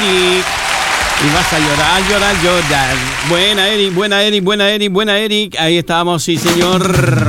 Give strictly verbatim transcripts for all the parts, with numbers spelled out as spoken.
Eric. Y vas a llorar, llorar, llorar. Buena, Eric, buena, Eric, buena, Eric, buena, Eric. Ahí estamos, sí, señor.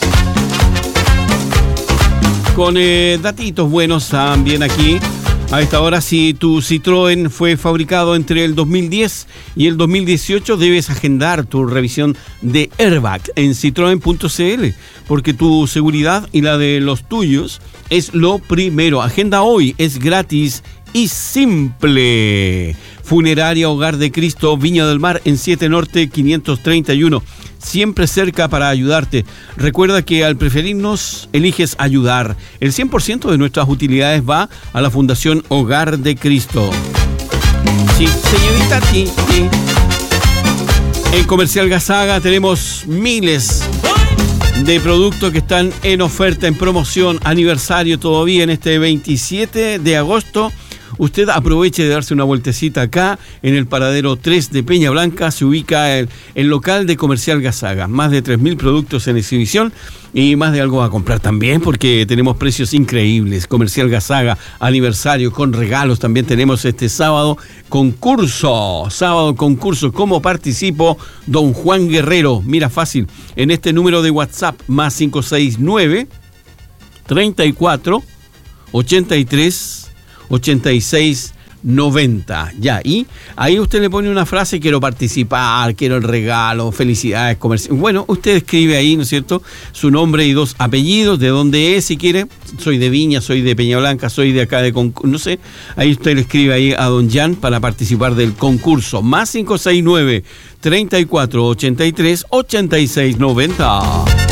Con eh, datitos buenos también aquí. A esta hora, si tu Citroën fue fabricado entre el dos mil diez y el dos mil dieciocho, debes agendar tu revisión de airbag en citroen punto c l, porque tu seguridad y la de los tuyos es lo primero. Agenda hoy, es gratis y simple. Funeraria Hogar de Cristo, Viña del Mar, en siete Norte quinientos treinta y uno. Siempre cerca para ayudarte. Recuerda que al preferirnos, eliges ayudar. El cien por ciento de nuestras utilidades va a la Fundación Hogar de Cristo. Sí, señorita, sí, sí. En Comercial Gasaga tenemos miles de productos que están en oferta, en promoción, aniversario todavía en este veintisiete de agosto. Usted aproveche de darse una vueltecita acá en el paradero tres de Peña Blanca. Se ubica el, el local de Comercial Gasaga. Más de tres mil productos en exhibición y más de algo a comprar también, porque tenemos precios increíbles. Comercial Gasaga, aniversario con regalos. También tenemos este sábado concurso. Sábado concurso. ¿Cómo participo? Don Juan Guerrero. Mira, fácil. En este número de WhatsApp, más cinco seis nueve, treinta y cuatro, ochenta y tres, ochenta y seis noventa. Ya, y ahí usted le pone una frase: quiero participar, quiero el regalo, felicidades comercial. Bueno, usted escribe ahí, ¿no es cierto?, su nombre y dos apellidos, de dónde es, si quiere. Soy de Viña, soy de Peña Blanca, soy de acá de Conc- no sé. Ahí usted le escribe ahí a don Jan para participar del concurso. Más cinco seis nueve, treinta y cuatro, ochenta y tres, ochenta y seis noventa.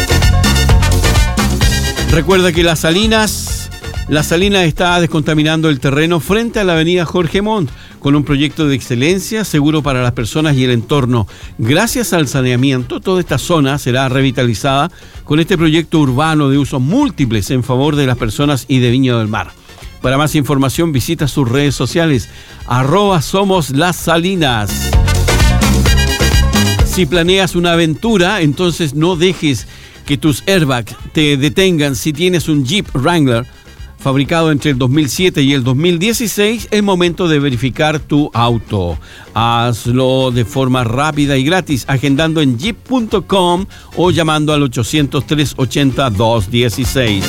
Recuerda que Las Salinas La Salina está descontaminando el terreno frente a la avenida Jorge Montt con un proyecto de excelencia seguro para las personas y el entorno. Gracias al saneamiento, toda esta zona será revitalizada con este proyecto urbano de usos múltiples en favor de las personas y de Viña del Mar. Para más información, visita sus redes sociales, arroba Somos Las Salinas. Si planeas una aventura, entonces no dejes que tus airbags te detengan. Si tienes un Jeep Wrangler fabricado entre el dos mil siete y el dos mil dieciséis, es momento de verificar tu auto. Hazlo de forma rápida y gratis, agendando en jeep punto com o llamando al ochocientos, trescientos ochenta, doscientos dieciséis.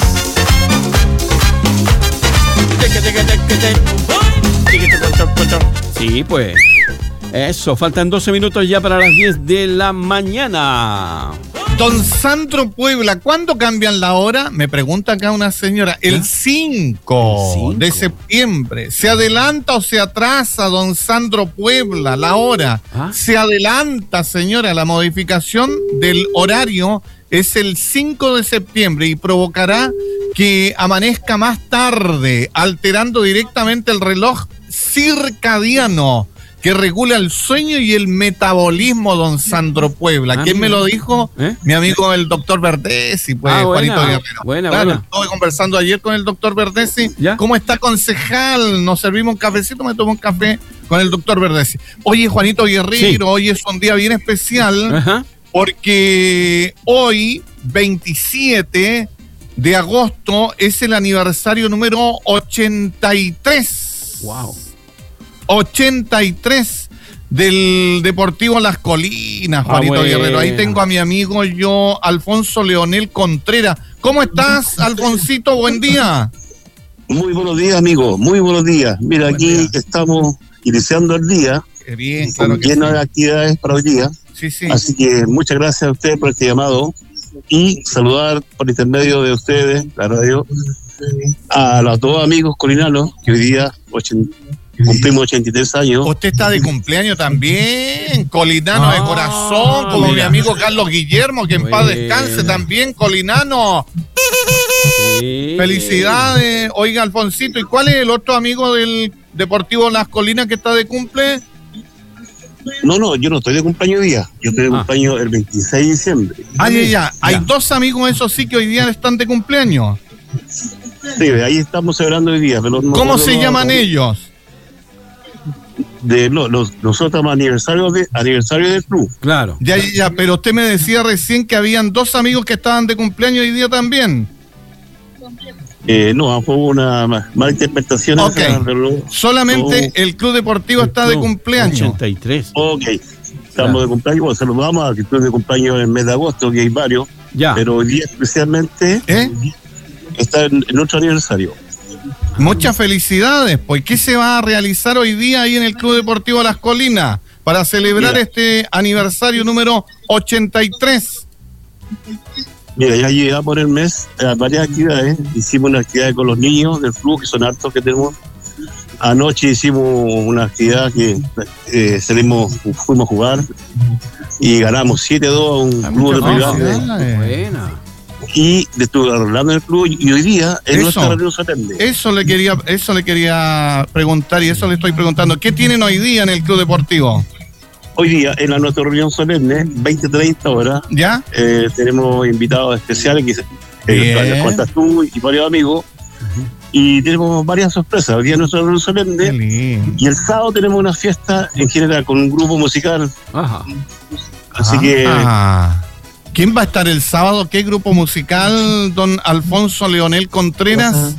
Sí, pues. Eso, faltan doce minutos ya para las diez de la mañana. Don Sandro Puebla, ¿cuándo cambian la hora? Me pregunta acá una señora. El cinco de septiembre. ¿Se adelanta o se atrasa, don Sandro Puebla, la hora? ¿Ah? Se adelanta, señora. La modificación del horario es el cinco de septiembre y provocará que amanezca más tarde, alterando directamente el reloj circadiano que regula el sueño y el metabolismo, don Sandro Puebla. Ah, ¿quién me lo dijo? ¿Eh? Mi amigo el doctor Verdesi, pues, ah, buena, Juanito Guerrero. Buena, claro, buena. Estuve conversando ayer con el doctor Verdesi. ¿Ya? ¿Cómo está, concejal? Nos servimos un cafecito, me tomo un café con el doctor Verdesi. Oye, Juanito Guerrero, sí. Hoy es un día bien especial. Ajá. Porque hoy, veintisiete de agosto, es el aniversario número ochenta y tres. Wow. ochenta y tres del Deportivo Las Colinas, Juanito ah, bueno. Guerrero. Ahí tengo a mi amigo yo, Alfonso Leonel Contreras. ¿Cómo estás, Alfonsito? Buen día. Muy buenos días, amigo. Muy buenos días. Mira, Buen aquí día. Estamos iniciando el día. Qué bien, claro con que lleno sí. de actividades para hoy día. Sí, sí. Así que muchas gracias a ustedes por este llamado y saludar por intermedio de ustedes, la radio, a los dos amigos colinanos que hoy día ochenta cumplimos ochenta y tres años. Usted está de cumpleaños también, colinano ah, de corazón, como mira. Mi amigo Carlos Guillermo, que en paz descanse también, colinano. Sí. Felicidades. Oiga, Alfonsito, ¿y cuál es el otro amigo del Deportivo Las Colinas que está de cumple? No, no, yo no estoy de cumpleaños hoy día. Yo estoy de ah. cumpleaños el veintiséis de diciembre. Ah, ya, ya. Hay ya. dos amigos, eso sí, que hoy día están de cumpleaños. Sí, ahí estamos celebrando hoy día. Pero no, ¿Cómo no, se no, llaman no, ellos? De, no, los, nosotros estamos aniversario, de, aniversario del club. Claro. Ya, ya, pero usted me decía recién que habían dos amigos que estaban de cumpleaños hoy día también. Eh, no, fue una mala interpretación. Ok. Esa, pero, Solamente no, el Club Deportivo está de cumpleaños. ochenta y tres. ok, estamos Claro. de cumpleaños. Bueno, saludamos al club de cumpleaños en el mes de agosto, que hay varios, Ya. pero hoy día especialmente ¿Eh? está en, en nuestro aniversario. Muchas felicidades. Pues, ¿qué se va a realizar hoy día ahí en el Club Deportivo Las Colinas para celebrar Mira. este aniversario número ochenta y tres? Mira, ya llegamos por el mes a varias actividades. Hicimos una actividad con los niños del club, que son hartos que tenemos. Anoche hicimos una actividad que eh, salimos, fuimos a jugar y ganamos siete a dos a un Ah, club de muchas privado. felicidades. Buena. Y estuve arreglando el club y hoy día en Eso. nuestra reunión solemne. Eso le quería, eso le quería preguntar y eso le estoy preguntando. ¿Qué tienen hoy día en el Club Deportivo? Hoy día en la nuestra reunión solemne, veinte treinta horas, ¿Ya? eh, tenemos invitados especiales que Bien. eh, cuentas tú y varios amigos. Y tenemos varias sorpresas. Hoy día en nuestra reunión Qué solemne. lindo. Y el sábado tenemos una fiesta en general con un grupo musical. Ajá. Así que Ah. ¿Quién va a estar el sábado? ¿Qué grupo musical, don Alfonso Leonel Contreras?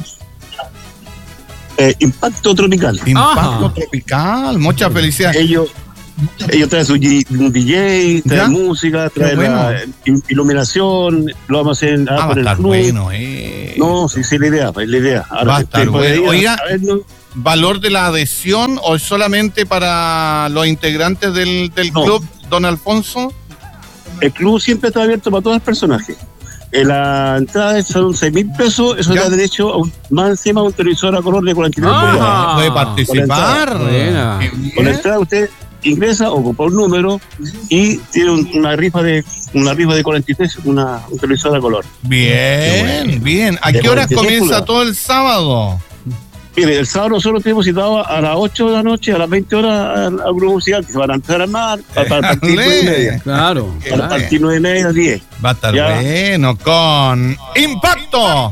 eh, Impacto Tropical. Impacto Ajá. Tropical. Muchas felicidades. Ellos, ellos traen su G- un D J, traen ¿Ya? música, Qué traen bueno. la il- iluminación, lo vamos a hacer ah, Ah, va por a el estar club. bueno, eh. No, sí, sí, la idea, es la idea. Va a estar usted puede bueno. ir Oiga. a saberlo. ¿Valor de la adhesión o es solamente para los integrantes del, del No. club, don Alfonso? El club siempre está abierto para todos los personajes. Eh, la entrada son seis mil pesos, eso Ya. da derecho a un- más encima a un televisor a color de cuarenta y tres Ah. pulgadas. Puede Con la participar. entrada. Buena. Qué Con la bien. entrada usted ingresa o compra un número y tiene un- una rifa de una rifa de cuarenta y tres, una, un televisor a color. Bien, bien. ¿A De qué horas cuarenta y seis comienza pulgadas. todo el sábado? Mire, el sábado nosotros tenemos citado a las ocho de la noche, a las veinte horas al, al grupo musical, que se van a empezar a armar para, para partir nueve y media. Claro. Qué Para bien. partir nueve y media, diez. Va a estar Ya. bueno con Impacto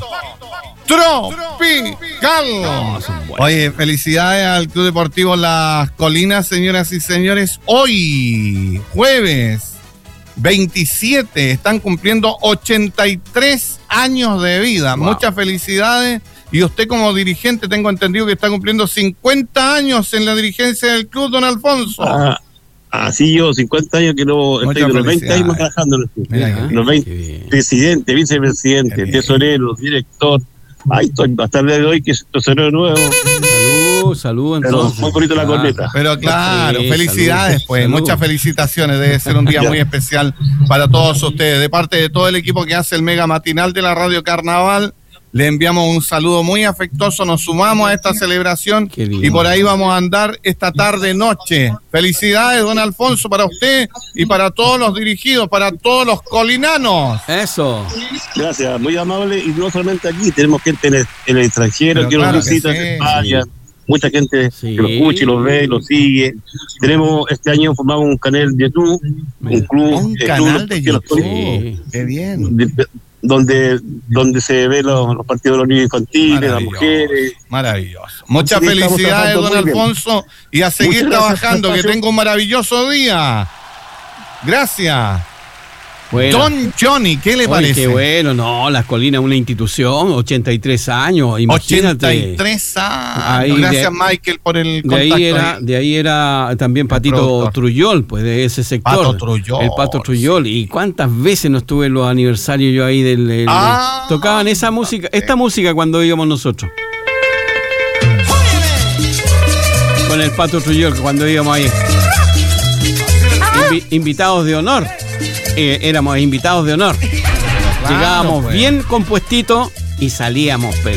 Tropical. Oye, felicidades al Club Deportivo Las Colinas, señoras y señores. Hoy, jueves veintisiete, están cumpliendo ochenta y tres años de vida. Wow. Muchas felicidades. Y usted como dirigente, tengo entendido que está cumpliendo cincuenta años en la dirigencia del club, don Alfonso. Ah, así yo, cincuenta años que no Muchas estoy de los veinte años felicidades. trabajando en el club. Mira Mira, que Los qué veinte, bien. presidente, Qué vicepresidente, bien. tesorero, director. Ahí estoy, hasta el día de hoy que es tesorero nuevo. Salud, salud. Pero Entonces. muy bonito la Ah. corneta. Pero claro, Sí, felicidades, salud, pues, salud. muchas felicitaciones. Debe ser un día Ya. muy especial para todos ustedes. De parte de todo el equipo que hace el mega matinal de la Radio Carnaval, le enviamos un saludo muy afectuoso. Nos sumamos a esta celebración Qué lindo. y por ahí vamos a andar esta tarde noche. Felicidades, don Alfonso, para usted y para todos los dirigidos, para todos los colinanos. Eso. Gracias, muy amable. Y no solamente aquí, tenemos gente en el, en el extranjero Pero que claro nos que visita sí, en España. sí. Mucha gente Sí. que lo escucha y lo ve y lo sigue. Tenemos este año formamos un canal de YouTube, un club, Un el canal club de que los- YouTube. Sí. Qué bien. de- donde donde se ven los, los partidos de los niños infantiles, las Maravilloso, mujeres. maravilloso. Muchas Así que estamos felicidades, don trabajando muy bien. Alfonso, y a seguir Muchas gracias, trabajando, que Anastasio. tenga un maravilloso día. Gracias. Bueno. Don Johnny, ¿qué le Oye, parece? qué bueno, no, Las Colinas, una institución, ochenta y tres años, imagínate. ochenta y tres años. Ahí de- Gracias, Michael, por el De contacto. ahí era, de ahí era también Patito productor. Trujol, pues de ese sector. Pato Trujol. El Pato Trujol. Y cuántas veces no estuve en los aniversarios yo ahí del. del- Ah. tocaban esa música, esta música cuando íbamos nosotros. Con el Pato Trujol, cuando íbamos ahí. Invi- invitados de honor. Eh, éramos invitados de honor. Claro, Llegábamos pues. bien compuestitos y salíamos, pero